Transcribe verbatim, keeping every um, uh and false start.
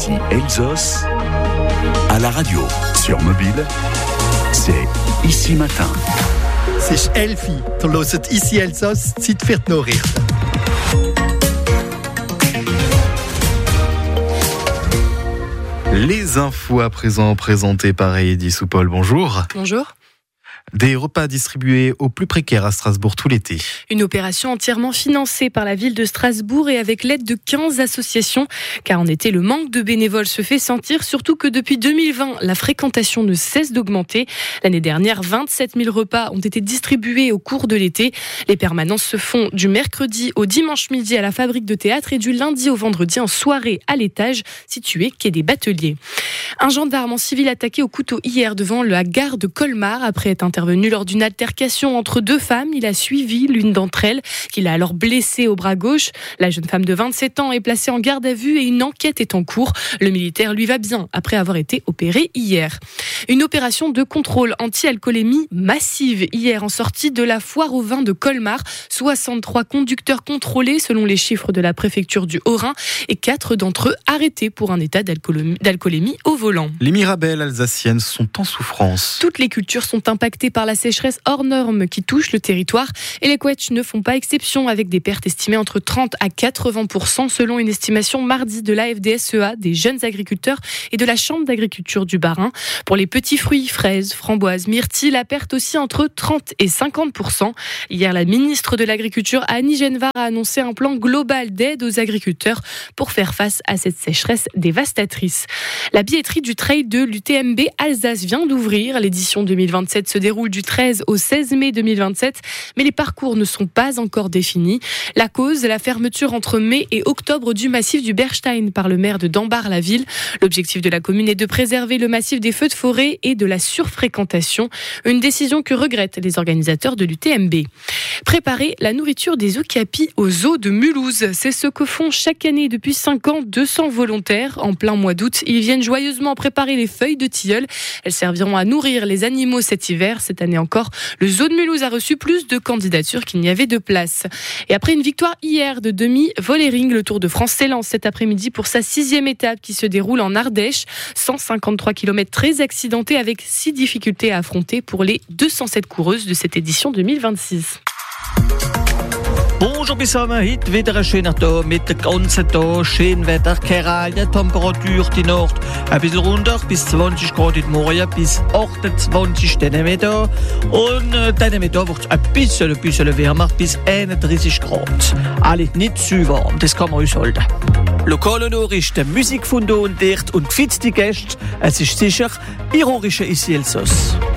Ici Elsos, à la radio, sur mobile, c'est Ici Matin. C'est Elfi, du hört Ici Elsos, Zeit für die Nachrichten. Les infos à présent présentées par Heidi Soupol. Bonjour. Bonjour. Des repas distribués aux plus précaires à Strasbourg tout l'été. Une opération entièrement financée par la ville de Strasbourg et avec l'aide de quinze associations. Car en été, le manque de bénévoles se fait sentir, surtout que depuis deux mille vingt, la fréquentation ne cesse d'augmenter. L'année dernière, vingt-sept mille repas ont été distribués au cours de l'été. Les permanences se font du mercredi au dimanche midi à la fabrique de théâtre et du lundi au vendredi en soirée à l'étage situé quai des Bateliers. Un gendarme en civil attaqué au couteau hier devant la gare de Colmar après être intervenu lors d'une altercation entre deux femmes. Il a suivi l'une d'entre elles, qu'il a alors blessée au bras gauche. La jeune femme de vingt-sept ans est placée en garde à vue et une enquête est en cours. Le militaire lui va bien après avoir été opéré hier. Une opération de contrôle anti-alcoolémie massive hier en sortie de la foire au vin de Colmar. soixante-trois conducteurs contrôlés selon les chiffres de la préfecture du Haut-Rhin et quatre d'entre eux arrêtés pour un état d'alcoolémie, d'alcoolémie au volant. Les mirabelles alsaciennes sont en souffrance. Toutes les cultures sont impactées par la sécheresse hors norme qui touche le territoire et les couettes ne font pas exception avec des pertes estimées entre trente à quatre-vingts pour cent selon une estimation mardi de l'A F D S E A, des jeunes agriculteurs et de la Chambre d'agriculture du Bas-Rhin. Pour les petits fruits, fraises, framboises, myrtilles, la perte aussi entre trente et cinquante pour cent. Hier, la ministre de l'Agriculture, Annie Genevard, a annoncé un plan global d'aide aux agriculteurs pour faire face à cette sécheresse dévastatrice. La billetterie du trail de l'U T M B Alsace vient d'ouvrir. L'édition deux mille vingt-sept se déroule du treize au seize mai deux mille vingt-sept, mais les parcours ne sont pas encore définis. La cause, la fermeture entre mai et octobre du massif du Berstein par le maire de Dambar-la-Ville. L'objectif de la commune est de préserver le massif des feux de forêt et de la surfréquentation. Une décision que regrettent les organisateurs de l'U T M B. Préparer la nourriture des okapis aux zoos de Mulhouse. C'est ce que font chaque année depuis cinq ans deux cents volontaires. En plein mois d'août, ils viennent joyeusement préparer les feuilles de tilleul. Elles serviront à nourrir les animaux cet hiver. Cette année encore, le zoo de Mulhouse a reçu plus de candidatures qu'il n'y avait de place. Et après une victoire hier de demi-Vollering, le Tour de France s'élance cet après-midi pour sa sixième étape qui se déroule en Ardèche. cent cinquante-trois kilomètres très accidentés avec six difficultés à affronter pour les deux cent sept coureuses de cette édition deux mille vingt-six. Bonjour zusammen, heute wieder ein schöner Tag mit dem ganzen Tag, schön Wetter, keine Temperatur die Nacht ein bisschen runter, bis zwanzig Grad heute Morgen, bis achtundzwanzig dann Mittag und äh, dann Mittag wird es ein bisschen, ein bisschen wärmer, bis einunddreißig Grad. Alle nicht zu warm, das kann man aushalten. Lokale Nachrichten, Musik von da und dort und gefitzte Gäste, es ist sicher ironische Ici Elsos.